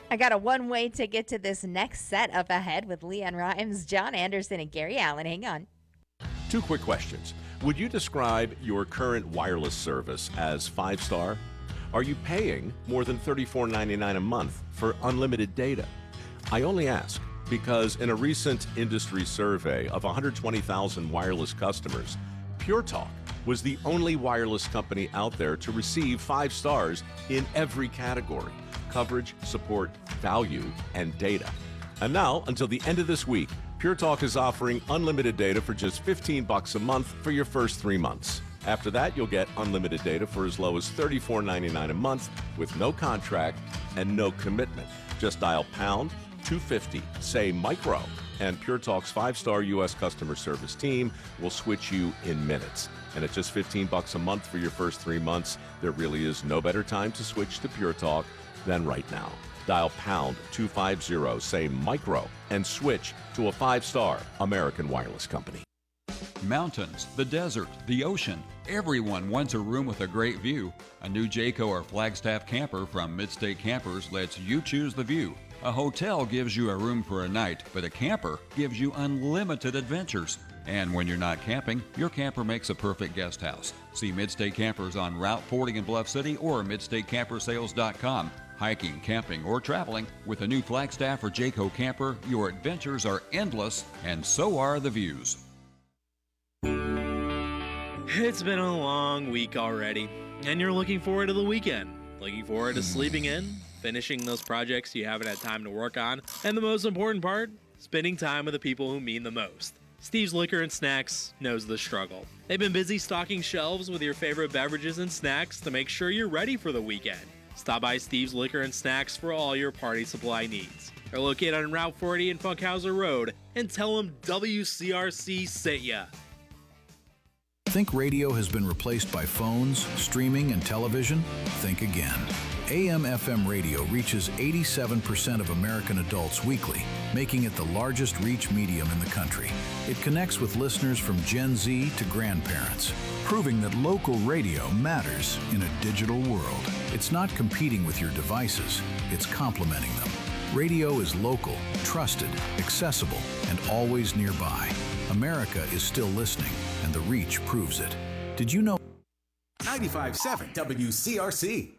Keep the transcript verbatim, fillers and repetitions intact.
I got a one-way ticket to this next set up ahead with Leanne Rhymes, John Anderson, and Gary Allen. Hang on. Two quick questions. Would you describe your current wireless service as five-star? Are you paying more than thirty-four ninety-nine a month for unlimited data? I only ask because in a recent industry survey of one hundred twenty thousand wireless customers, Pure Talk was the only wireless company out there to receive five stars in every category: coverage, support, value, and data. And now, until the end of this week, Pure Talk is offering unlimited data for just fifteen bucks a month for your first three months. After that, you'll get unlimited data for as low as thirty-four ninety-nine a month with no contract and no commitment. Just dial pound two fifty, say micro, and Pure Talk's five-star U S customer service team will switch you in minutes. And at just fifteen bucks a month for your first three months, there really is no better time to switch to Pure Talk than right now. Dial pound two fifty, say micro, and switch to a five-star American wireless company. Mountains, the desert, the ocean. Everyone wants a room with a great view. A new Jayco or Flagstaff camper from Midstate Campers lets you choose the view. A hotel gives you a room for a night, but a camper gives you unlimited adventures. And when you're not camping, your camper makes a perfect guest house. See Midstate Campers on Route forty in Bluff City or midstate camper sales dot com. Hiking, camping, or traveling, with a new Flagstaff or Jayco camper, your adventures are endless, and so are the views. It's been a long week already, and you're looking forward to the weekend. Looking forward to sleeping in, finishing those projects you haven't had time to work on, and the most important part, spending time with the people who mean the most. Steve's Liquor and Snacks knows the struggle. They've been busy stocking shelves with your favorite beverages and snacks to make sure you're ready for the weekend. Stop by Steve's Liquor and Snacks for all your party supply needs. They're located on Route forty and Funkhauser Road, and tell them W C R C sent ya. Think radio has been replaced by phones, streaming, and television? Think again. A M F M radio reaches eighty-seven percent of American adults weekly, making it the largest reach medium in the country. It connects with listeners from Gen Z to grandparents, proving that local radio matters in a digital world. It's not competing with your devices, it's complementing them. Radio is local, trusted, accessible, and always nearby. America is still listening, and the reach proves it. Did you know? ninety-five point seven W C R C.